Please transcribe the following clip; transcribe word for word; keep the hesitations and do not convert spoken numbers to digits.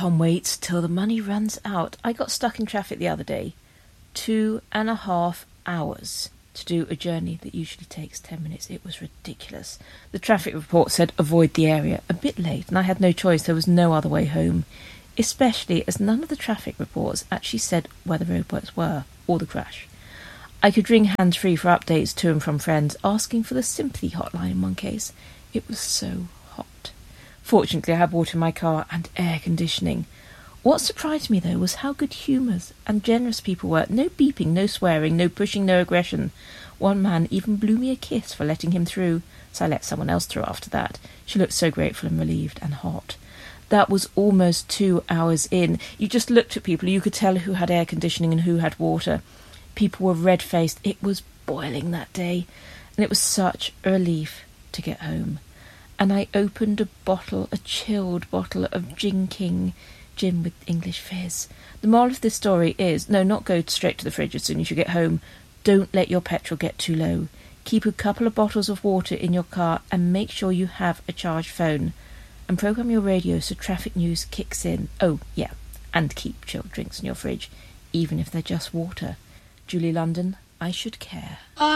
can't wait till the money runs out. I got stuck in traffic the other day. Two and a half hours to do a journey that usually takes ten minutes. It was ridiculous. The traffic report said avoid the area. A bit late, and I had no choice. There was no other way home, especially as none of the traffic reports actually said where the roadworks were or the crash. I could ring hands-free for updates to and from friends, asking for the sympathy hotline in one case. It was so hot. Fortunately, I had water in my car and air conditioning. What surprised me, though, was how good-humoured and generous people were. No beeping, no swearing, no pushing, no aggression. One man even blew me a kiss for letting him through, so I let someone else through after that. She looked so grateful and relieved and hot. That was almost two hours in. You just looked at people, you could tell who had air conditioning and who had water. People were red-faced. It was boiling that day, and it was such a relief to get home. And I opened a bottle, a chilled bottle of Gin King, gin with English fizz. The moral of this story is, no, not go straight to the fridge as soon as you get home. Don't let your petrol get too low. Keep a couple of bottles of water in your car and make sure you have a charged phone. And program your radio so traffic news kicks in. Oh, yeah, and keep chilled drinks in your fridge, even if they're just water. Julie London, I should care.